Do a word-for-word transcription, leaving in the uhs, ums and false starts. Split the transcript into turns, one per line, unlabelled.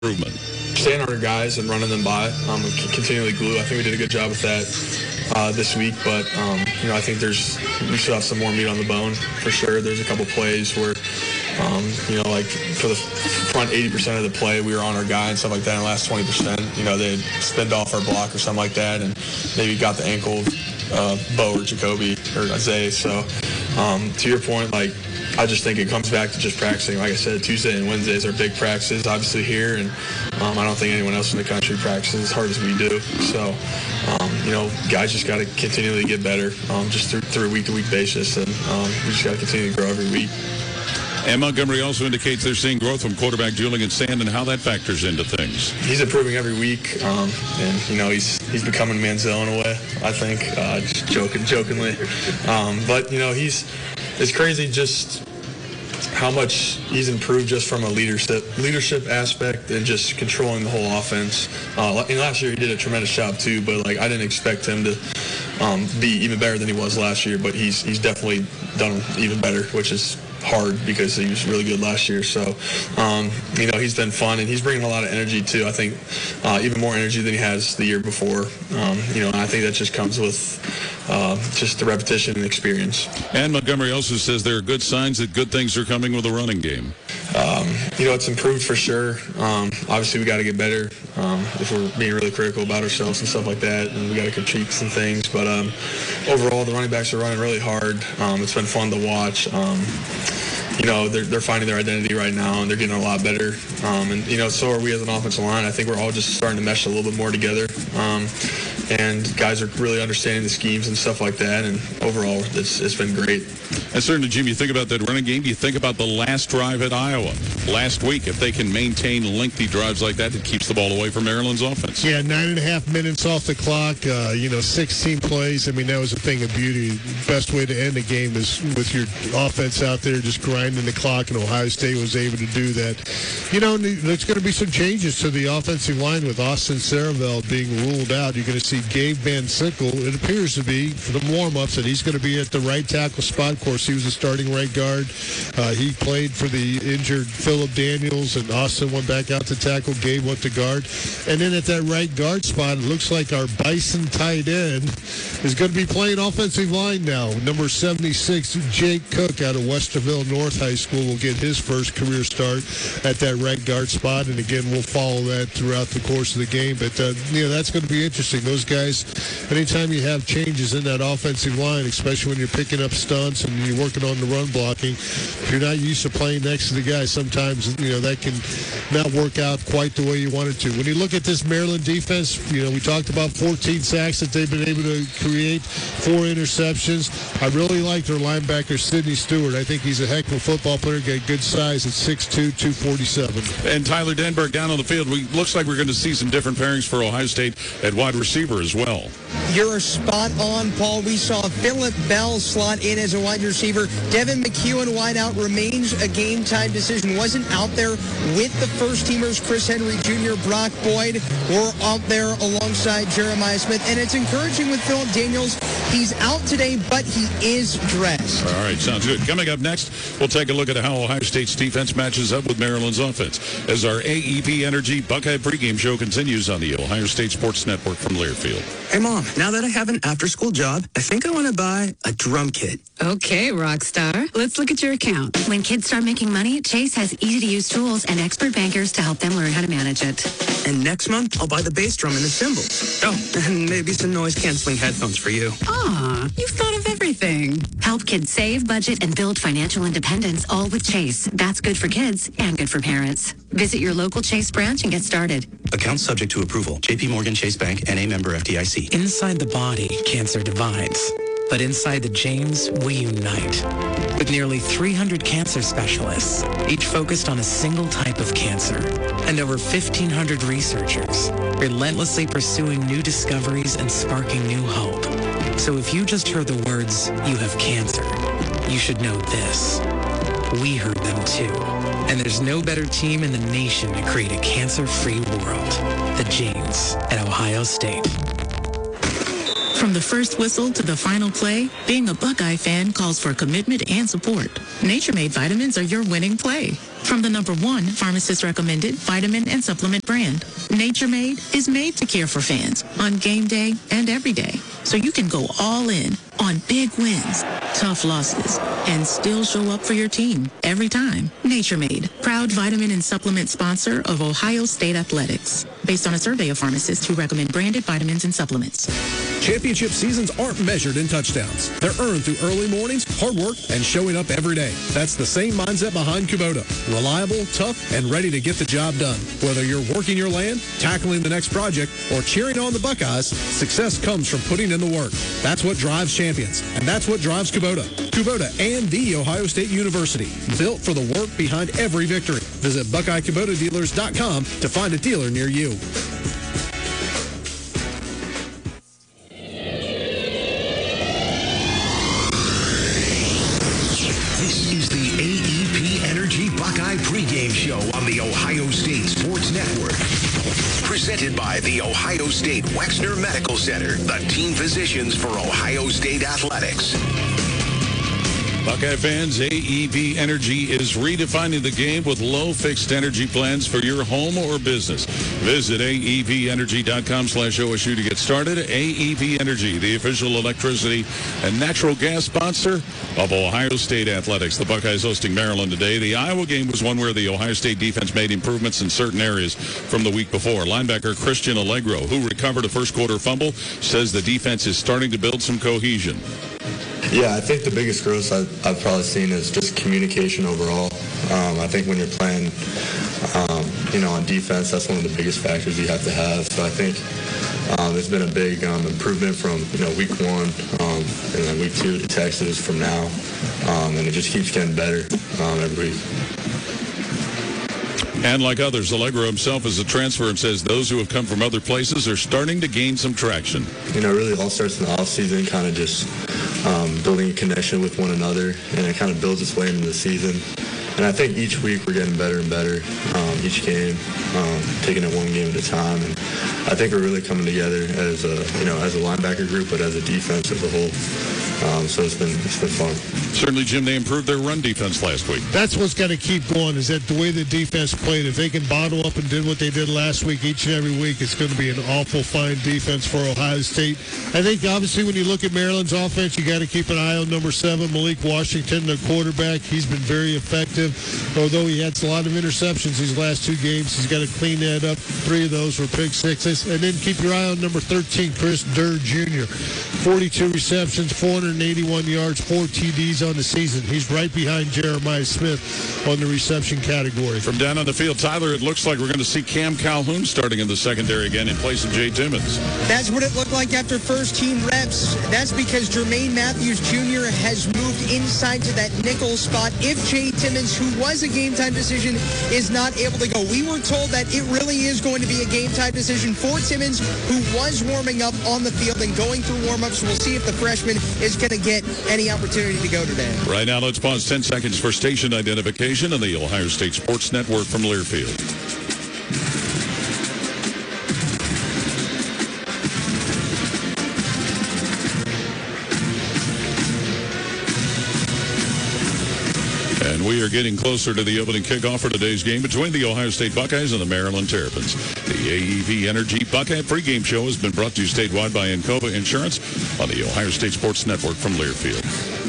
improvement?
Staying on our guys and running them by, um, and continually glue. I think we did a good job with that uh, this week, but um, you know, I think there's we still have some more meat on the bone for sure. There's a couple plays where, um, you know, like for the front eighty percent of the play, we were on our guy and stuff like that. And the last twenty percent, you know, they'd spinned off our block or something like that, and maybe got the ankle of uh, Bo or Jacoby or Isaiah. So um, to your point, like, I just think it comes back to just practicing. Like I said, Tuesday and Wednesdays are big practices, obviously here, and um, I don't think anyone else in the country practices as hard as we do. So, um, you know, guys just got to continually get better, um, just through, through a week-to-week basis, and um, we just got to continue to grow every week.
And Montgomery also indicates they're seeing growth from quarterback Julian Sand and how that factors into things.
He's improving every week, um, and you know he's he's becoming Manziel in a way. I think, uh, just joking, jokingly, um, but you know he's it's crazy just how much he's improved just from a leadership leadership aspect and just controlling the whole offense. Uh, and last year he did a tremendous job too, but like I didn't expect him to um, be even better than he was last year. But he's he's definitely done even better, which is hard because he was really good last year. So, um, you know, he's been fun, and he's bringing a lot of energy too. I think uh, even more energy than he has the year before. Um, you know, and I think that just comes with uh, just the repetition and experience.
And Montgomery also says there are good signs that good things are coming with the running game.
Um, you know, it's improved for sure. Um, obviously, we got to get better um, if we're being really critical about ourselves and stuff like that, and we got to critique some things. But um, overall, the running backs are running really hard. Um, it's been fun to watch. Um, you know, they're, they're finding their identity right now, and they're getting a lot better. Um, and, you know, so are we as an offensive line. I think we're all just starting to mesh a little bit more together. Um, and guys are really understanding the schemes and stuff like that. And overall, it's, it's been great.
And certainly, Jim, you think about that running game, you think about the last drive at Iowa last week. If they can maintain lengthy drives like that, it keeps the ball away from Maryland's offense.
Yeah, nine and a half minutes off the clock, uh, you know, sixteen plays. I mean, that was a thing of beauty. Best way to end a game is with your offense out there just grinding the clock, and Ohio State was able to do that. You know, there's going to be some changes to the offensive line with Austin Saravel being ruled out. You're going to see Gabe Van Sickle. It appears to be, for the warm-ups, that he's going to be at the right tackle spot. Of course, he was a starting right guard. Uh, he played for the injured Phillip Daniels, and Austin went back out to tackle. Gabe went to guard. And then at that right guard spot, it looks like our Bison tight end is going to be playing offensive line now. Number seventy-six, Jake Cook out of Westerville North High School will get his first career start at that right guard spot. And again, we'll follow that throughout the course of the game. But, uh, you know, that's going to be interesting. Those guys, anytime you have changes in that offensive line, especially when you're picking up stunts and you're working on the run blocking, if you're not used to playing next to the guy, sometimes, you know, that can not work out quite the way you want it to. When you look at this Maryland defense, you know, we talked about fourteen sacks that they've been able to create, four interceptions. I really like their linebacker, Sidney Stewart. I think he's a heck of a football player, got good size at six two, two forty-seven.
And Tyler Denberg down on the field. We looks like we're going to see some different pairings for Ohio State at wide receiver as well.
You're spot on, Paul. We saw Phillip Bell slot in as a wide receiver. Devin McEwen, wideout, remains a game-time decision. Wasn't out there with the first-teamers, Chris Henry Junior, Brock Boyd, or out there alongside Jeremiah Smith. And it's encouraging with Phillip Daniels. He's out today, but he is dressed.
All right, sounds good. Coming up next, we'll take a look at how Ohio State's defense matches up with Maryland's offense as our A E P Energy Buckeye pregame show continues on the Ohio State Sports Network from Learfield.
Hey, Mom, now that I have an after-school job, I think I want to buy a drum kit.
Okay, Rockstar. Let's look at your account. When kids start making money, Chase has easy-to-use tools and expert bankers to help them learn how to manage it.
And next month, I'll buy the bass drum and the cymbals. Oh, and maybe some noise-canceling headphones for you.
Aw, you've thought of everything. Help kids save, budget, and build financial independence, all with Chase. That's good for kids and good for parents. Visit your local Chase branch and get started.
Account subject to approval. J P Morgan Chase Bank, N A member F D I C.
Inside the body, cancer divides. But inside the James, we unite. With nearly three hundred cancer specialists, each focused on a single type of cancer, and over fifteen hundred researchers, relentlessly pursuing new discoveries and sparking new hope. So if you just heard the words, "you have cancer," you should know this. We heard them too. And there's no better team in the nation to create a cancer-free world. The James at Ohio State.
From the first whistle to the final play, being a Buckeye fan calls for commitment and support. Nature Made vitamins are your winning play. from the number one pharmacist recommended vitamin and supplement brand. Nature Made is made to care for fans on game day and every day. So you can go all in on big wins, tough losses, and still show up for your team every time. Nature Made, proud vitamin and supplement sponsor of Ohio State Athletics, based on a survey of pharmacists who recommend branded vitamins and supplements.
Championship seasons aren't measured in touchdowns. They're earned through early mornings, hard work, and showing up every day. That's the same mindset behind Kubota. Reliable, tough, and ready to get the job done. Whether you're working your land, tackling the next project, or cheering on the Buckeyes, success comes from putting in the work. That's what drives champions, and that's what drives Kubota. Kubota and the Ohio State University, built for the work behind every victory. Visit Buckeye Kubota Dealers dot com to find a dealer near you.
This is the A E P Energy Buckeye pregame show on the Ohio State Sports Network. Presented by the Ohio State Wexner Medical Center, the team physicians for Ohio State Athletics.
Buckeye fans, A E P Energy is redefining the game with low fixed energy plans for your home or business. Visit A E P energy dot com slash O S U to get started. A E P Energy, the official electricity and natural gas sponsor of Ohio State Athletics. The Buckeyes hosting Maryland today. The Iowa game was one where the Ohio State defense made improvements in certain areas from the week before. Linebacker Christian Allegro, who recovered a first quarter fumble, says the defense is starting to build some cohesion.
Yeah, I think the biggest growth I've, I've probably seen is just communication overall. Um, I think when you're playing, um, you know, on defense, that's one of the biggest factors you have to have. So I think um, it's been a big um, improvement from, you know, week one um, and then week two to Texas from now. Um, and it just keeps getting better um, every week.
And like others, Allegro himself is a transfer and says those who have come from other places are starting to gain some traction.
You know, really all starts in the offseason, kind of just um, building a connection with one another, and it kind of builds its way into the season. And I think each week we're getting better and better, um, each game, um, taking it one game at a time. And I think we're really coming together as a, you know, as a linebacker group, but as a defense as a whole. Um, so it's been it's been fun.
Certainly, Jim, they improved their run defense last week.
That's what's got to keep going, is that the way the defense played. If they can bottle up and did what they did last week, each and every week, it's going to be an awful fine defense for Ohio State. I think, obviously, when you look at Maryland's offense, you got to keep an eye on number seven, Malik Washington, the quarterback. He's been very effective, although he had a lot of interceptions these last two games. He's got to clean that up. Three of those were pick sixes. And then keep your eye on number thirteen, Chris Durr Junior forty-two receptions, four hundred eighty-one yards, four T Ds on the season. He's right behind Jeremiah Smith on the reception category.
From down on the field, Tyler, it looks like we're going to see Cam Calhoun starting in the secondary again in place of Jay Timmons.
That's what it looked like after first team reps. That's because Jermaine Matthews Junior has moved inside to that nickel spot if Jay Timmons, who was a game time decision, is not able to go. We were told that it really is going to be a game time decision for Timmons, who was warming up on the field and going through warm-ups. We'll see if the freshman is going to get any opportunity to go today.
Right now, let's pause ten seconds for station identification on the Ohio State Sports Network from Learfield. And we are getting closer to the opening kickoff for today's game between the Ohio State Buckeyes and the Maryland Terrapins. The A E P Energy Buckeye pregame show has been brought to you statewide by Encova Insurance on the Ohio State Sports Network from Learfield.